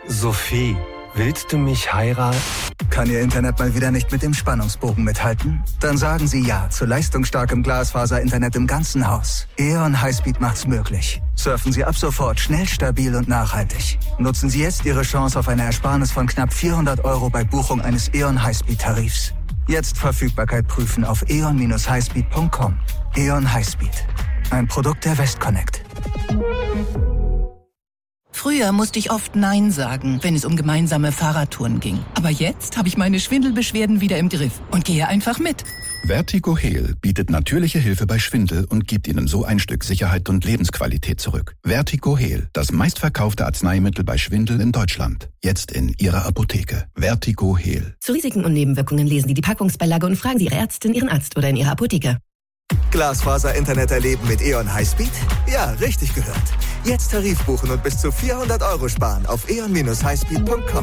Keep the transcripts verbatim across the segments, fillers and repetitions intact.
Sophie, willst du mich heiraten? Kann Ihr Internet mal wieder nicht mit dem Spannungsbogen mithalten? Dann sagen Sie Ja zu leistungsstarkem Glasfaser-Internet im ganzen Haus. E O N Highspeed macht's möglich. Surfen Sie ab sofort schnell, stabil und nachhaltig. Nutzen Sie jetzt Ihre Chance auf eine Ersparnis von knapp vierhundert Euro bei Buchung eines E O N Highspeed-Tarifs. Jetzt Verfügbarkeit prüfen auf e o n Bindestrich highspeed punkt com. E O N Highspeed. Ein Produkt der Westconnect. Früher musste ich oft Nein sagen, wenn es um gemeinsame Fahrradtouren ging. Aber jetzt habe ich meine Schwindelbeschwerden wieder im Griff und gehe einfach mit. Vertigo Heal bietet natürliche Hilfe bei Schwindel und gibt Ihnen so ein Stück Sicherheit und Lebensqualität zurück. Vertigo Heal, das meistverkaufte Arzneimittel bei Schwindel in Deutschland. Jetzt in Ihrer Apotheke. Vertigo Heal. Zu Risiken und Nebenwirkungen lesen Sie die Packungsbeilage und fragen Sie Ihre Ärztin, Ihren Arzt oder in Ihrer Apotheke. Glasfaser-Internet erleben mit E O N Highspeed? Ja, richtig gehört. Jetzt Tarif buchen und bis zu vierhundert Euro sparen auf e o n Bindestrich highspeed punkt com.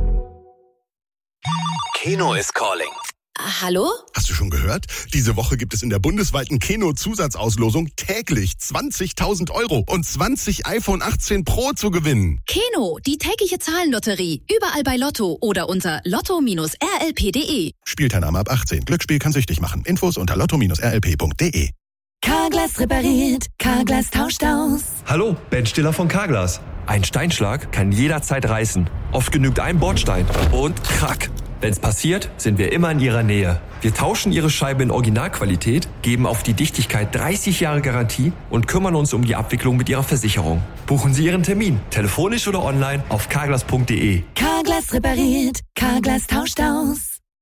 Keno is calling. Hallo? Hast du schon gehört? Diese Woche gibt es in der bundesweiten Keno-Zusatzauslosung täglich zwanzigtausend Euro und zwanzig iPhone achtzehn Pro zu gewinnen. Keno, die tägliche Zahlenlotterie. Überall bei Lotto oder unter lotto Bindestrich r l p punkt d e. Spielteilnahme ab achtzehn. Glücksspiel kann süchtig machen. Infos unter lotto Bindestrich r l p punkt d e. Carglass repariert, Carglass tauscht aus. Hallo, Ben Stiller von Carglass. Ein Steinschlag kann jederzeit reißen. Oft genügt ein Bordstein und krack. Wenn's passiert, sind wir immer in Ihrer Nähe. Wir tauschen Ihre Scheibe in Originalqualität, geben auf die Dichtigkeit dreißig Jahre Garantie und kümmern uns um die Abwicklung mit Ihrer Versicherung. Buchen Sie Ihren Termin, telefonisch oder online auf carglass punkt d e. Carglass repariert, Carglass tauscht aus.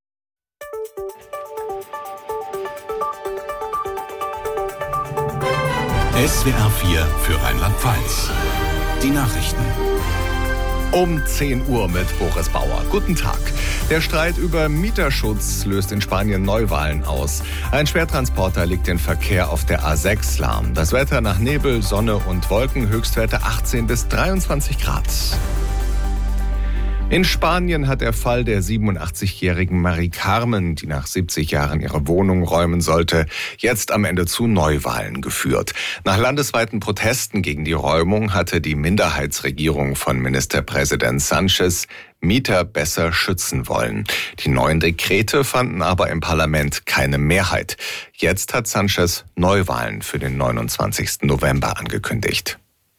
S W R vier für Rheinland-Pfalz. Die Nachrichten. Um zehn Uhr mit Boris Bauer. Guten Tag. Der Streit über Mieterschutz löst in Spanien Neuwahlen aus. Ein Schwertransporter legt den Verkehr auf der A sechs lahm. Das Wetter nach Nebel, Sonne und Wolken, Höchstwerte achtzehn bis dreiundzwanzig Grad. In Spanien hat der Fall der siebenundachtzigjährigen Marie Carmen, die nach siebzig Jahren ihre Wohnung räumen sollte, jetzt am Ende zu Neuwahlen geführt. Nach landesweiten Protesten gegen die Räumung hatte die Minderheitsregierung von Ministerpräsident Sánchez Mieter besser schützen wollen. Die neuen Dekrete fanden aber im Parlament keine Mehrheit. Jetzt hat Sánchez Neuwahlen für den neunundzwanzigsten November angekündigt.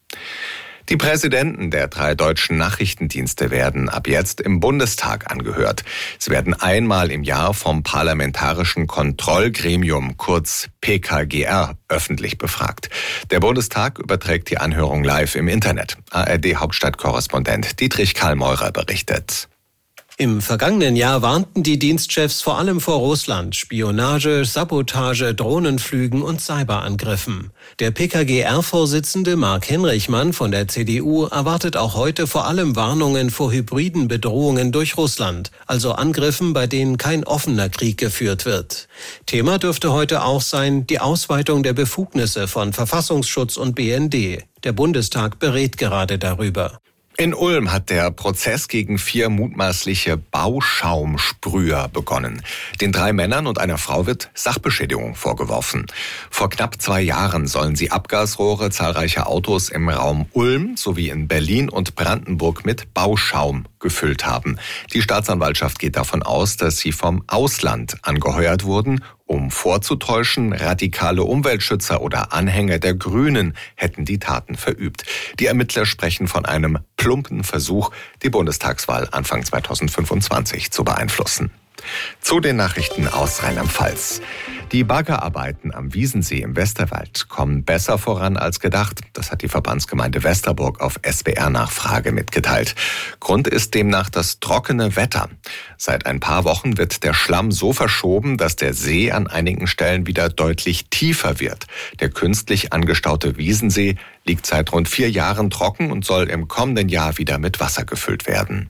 Die Präsidenten der drei deutschen Nachrichtendienste werden ab jetzt im Bundestag angehört. Sie werden einmal im Jahr vom Parlamentarischen Kontrollgremium, kurz P K G R, öffentlich befragt. Der Bundestag überträgt die Anhörung live im Internet. A R D-Hauptstadtkorrespondent Dietrich Karl-Meurer berichtet. Im vergangenen Jahr warnten die Dienstchefs vor allem vor Russland, Spionage, Sabotage, Drohnenflügen und Cyberangriffen. Der P K G R-Vorsitzende Marc Henrichmann von der C D U erwartet auch heute vor allem Warnungen vor hybriden Bedrohungen durch Russland, also Angriffen, bei denen kein offener Krieg geführt wird. Thema dürfte heute auch sein die Ausweitung der Befugnisse von Verfassungsschutz und B N D. Der Bundestag berät gerade darüber. In Ulm hat der Prozess gegen vier mutmaßliche Bauschaumsprüher begonnen. Den drei Männern und einer Frau wird Sachbeschädigung vorgeworfen. Vor knapp zwei Jahren sollen sie Abgasrohre zahlreicher Autos im Raum Ulm sowie in Berlin und Brandenburg mit Bauschaum gefüllt haben. Die Staatsanwaltschaft geht davon aus, dass sie vom Ausland angeheuert wurden, um vorzutäuschen, radikale Umweltschützer oder Anhänger der Grünen hätten die Taten verübt. Die Ermittler sprechen von einem plumpen Versuch, die Bundestagswahl Anfang zweitausendfünfundzwanzig zu beeinflussen. Zu den Nachrichten aus Rheinland-Pfalz. Die Baggerarbeiten am Wiesensee im Westerwald kommen besser voran als gedacht. Das hat die Verbandsgemeinde Westerburg auf S W R-Nachfrage mitgeteilt. Grund ist demnach das trockene Wetter. Seit ein paar Wochen wird der Schlamm so verschoben, dass der See an einigen Stellen wieder deutlich tiefer wird. Der künstlich angestaute Wiesensee liegt seit rund vier Jahren trocken und soll im kommenden Jahr wieder mit Wasser gefüllt werden.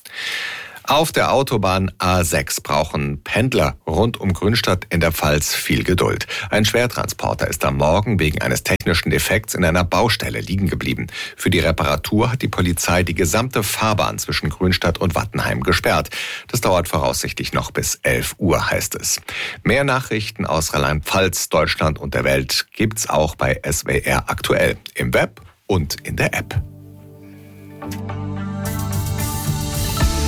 Auf der Autobahn A sechs brauchen Pendler rund um Grünstadt in der Pfalz viel Geduld. Ein Schwertransporter ist am Morgen wegen eines technischen Defekts in einer Baustelle liegen geblieben. Für die Reparatur hat die Polizei die gesamte Fahrbahn zwischen Grünstadt und Wattenheim gesperrt. Das dauert voraussichtlich noch bis elf Uhr, heißt es. Mehr Nachrichten aus Rheinland-Pfalz, Deutschland und der Welt gibt's auch bei S W R aktuell im Web und in der App.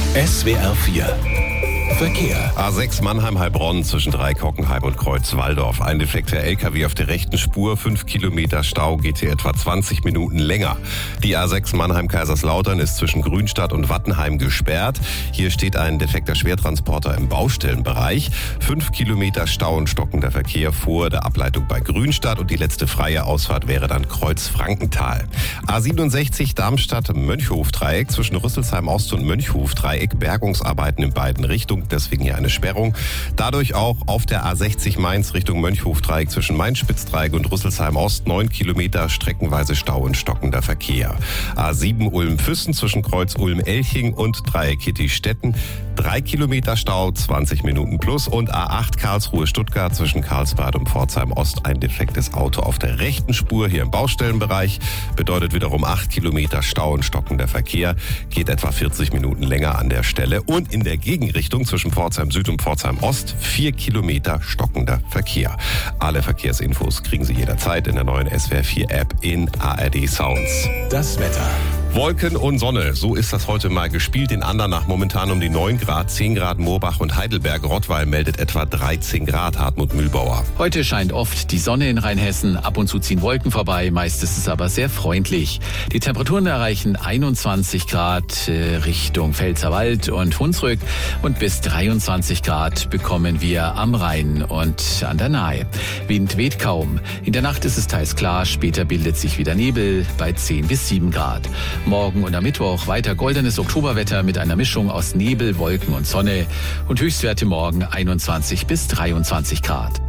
S W R vier Verkehr. A sechs Mannheim-Heilbronn zwischen Dreikockenheim und Kreuz-Walldorf. Ein defekter L K W auf der rechten Spur, fünf Kilometer Stau, geht hier etwa zwanzig Minuten länger. Die A sechs Mannheim-Kaiserslautern ist zwischen Grünstadt und Wattenheim gesperrt. Hier steht ein defekter Schwertransporter im Baustellenbereich. Fünf Kilometer Stau und stockender Verkehr vor der Ableitung bei Grünstadt und die letzte freie Ausfahrt wäre dann Kreuz-Frankenthal. A siebenundsechzig Darmstadt-Mönchhof-Dreieck zwischen Rüsselsheim-Ost und Mönchhof-Dreieck, Bergungsarbeiten in beiden Richtungen. Deswegen hier eine Sperrung. Dadurch auch auf der A sechzig Mainz Richtung Mönchhof-Dreieck zwischen Main-Spitz-Dreieck und Rüsselsheim-Ost neun Kilometer streckenweise Stau und stockender Verkehr. A sieben Ulm-Füssen zwischen Kreuz Ulm-Elching und Dreieck Hittistetten drei Kilometer Stau, zwanzig Minuten plus. Und A acht Karlsruhe-Stuttgart zwischen Karlsbad und Pforzheim-Ost ein defektes Auto auf der rechten Spur hier im Baustellenbereich. Bedeutet wiederum acht Kilometer Stau und stockender Verkehr. Geht etwa vierzig Minuten länger an der Stelle. Und in der Gegenrichtung zwischen Pforzheim Süd und Pforzheim Ost vier Kilometer stockender Verkehr. Alle Verkehrsinfos kriegen Sie jederzeit in der neuen S W R vier App in A R D Sounds. Das Wetter. Wolken und Sonne, so ist das heute mal gespielt. In Andernach momentan um die neun Grad, zehn Grad Moorbach und Heidelberg. Rottweil meldet etwa dreizehn Grad, Hartmut Mühlbauer. Heute scheint oft die Sonne in Rheinhessen, ab und zu ziehen Wolken vorbei, meist ist es aber sehr freundlich. Die Temperaturen erreichen einundzwanzig Grad äh, Richtung Pfälzerwald und Hunsrück und bis dreiundzwanzig Grad bekommen wir am Rhein und an der Nahe. Wind weht kaum. In der Nacht ist es teils klar, später bildet sich wieder Nebel bei zehn bis sieben Grad. Morgen und am Mittwoch weiter goldenes Oktoberwetter mit einer Mischung aus Nebel, Wolken und Sonne und Höchstwerte morgen einundzwanzig bis dreiundzwanzig Grad.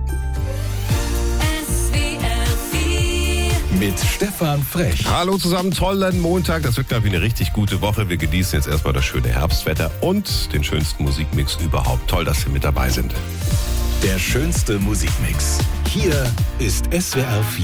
Mit Stefan Frech. Hallo zusammen, tollen Montag. Das wird, glaube ich, eine richtig gute Woche. Wir genießen jetzt erstmal das schöne Herbstwetter und den schönsten Musikmix überhaupt. Toll, dass Sie mit dabei sind. Der schönste Musikmix. Hier ist S W R vier.